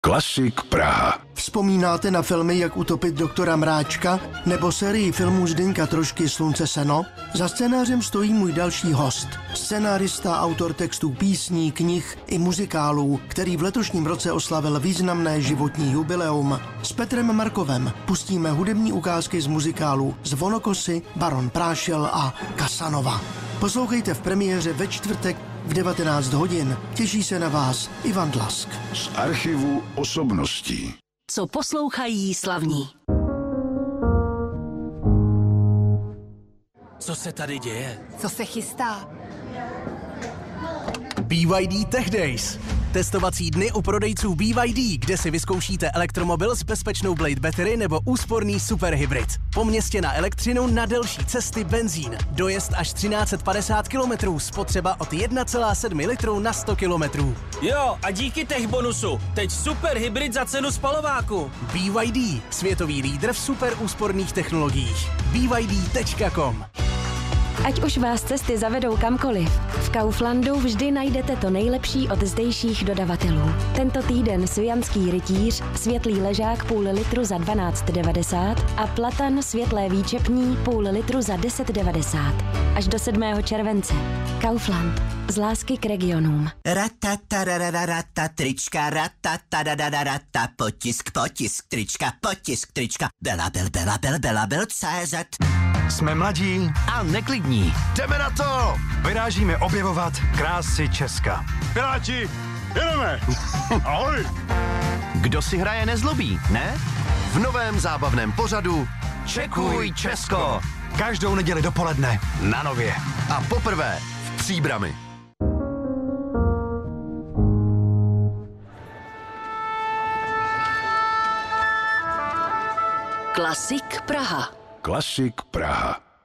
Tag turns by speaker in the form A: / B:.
A: Klasik Praha.
B: Vzpomínáte na filmy Jak utopit doktora Mráčka nebo sérii filmů Zdeňka Trošky Slunce seno? Za scénářem stojí můj další host, scenárista, autor textů písní, knih i muzikálů, který v letošním roce oslavil významné životní jubileum. S Petrem Markovem pustíme hudební ukázky z muzikálů Zvonokosy, Baron Prášel a Casanova. Poslouchejte v premiéře ve čtvrtek v 19 hodin. Těší se na vás Ivan Dlask.
A: Z archivu osobností.
C: Co poslouchají slavní.
D: Co se tady děje?
E: Co se chystá?
D: BYD Tech Days. Testovací dny u prodejců BYD, kde si vyzkoušíte elektromobil s bezpečnou Blade Battery nebo úsporný superhybrid. Po městě na elektřinu, na delší cesty benzín. Dojezd až 1350 km, spotřeba od 1,7 litru na 100 km.
F: Jo, a díky tech bonusu. Teď superhybrid za cenu spalováku.
D: BYD, světový lídr v super úsporných technologiích. BYD.com.
G: Ať už vás cesty zavedou kamkoliv, v Kauflandu vždy najdete to nejlepší od zdejších dodavatelů. Tento týden Svijanský rytíř, světlý ležák půl litru za 12,90 a platan světlé výčepní půl litru za 10,90. Až do 7. července. Kaufland. Z lásky k regionům.
H: Ratatarararata, trička, ratatarararata, potisk, trička, Bela, CZ.
I: Jsme mladí a neklidní. Jdeme na to! Vyrážíme objevovat krásy Česka.
J: Piráti, jedeme! Ahoj!
I: Kdo si hraje nezlobí, ne? V novém zábavném pořadu Čekuj Česko! Každou neděli dopoledne na Nově. A poprvé v Příbrami.
C: Klasik Praha.
A: Klasik Praha.